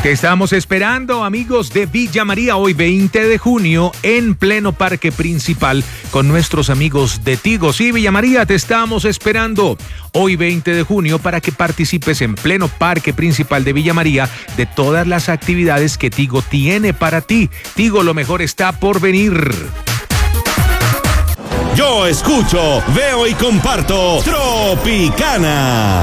Te estamos esperando, amigos de Villa María, hoy 20 de junio en pleno parque principal con nuestros amigos de Tigo. Sí, Villa María, te estamos esperando hoy 20 de junio para que participes en pleno parque principal de Villa María de todas las actividades que Tigo tiene para ti. Tigo, lo mejor está por venir. Yo escucho, veo y comparto Tropicana.